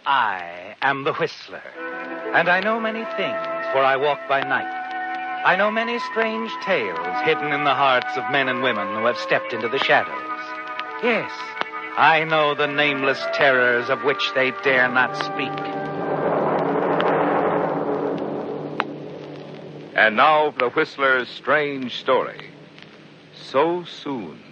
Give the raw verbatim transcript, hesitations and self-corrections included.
I am the Whistler, and I know many things, for I walk by night. I know many strange tales hidden in the hearts of men and women who have stepped into the shadows. Yes, I know the nameless terrors of which they dare not speak. And now for the Whistler's strange story. So soon.